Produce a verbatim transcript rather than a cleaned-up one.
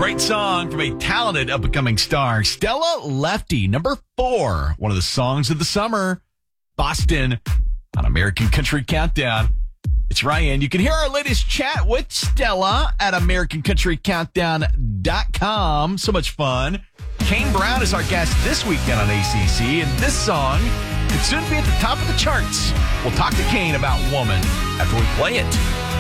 Great song from a talented up-and-coming star, Stella Lefty, number four. One of the songs of the summer, Boston, on American Country Countdown. It's Ryan. You can hear our latest chat with Stella at american country countdown dot com. So much fun. Kane Brown is our guest this weekend on A C C, and this song could soon be at the top of the charts. We'll talk to Kane about Woman after we play it.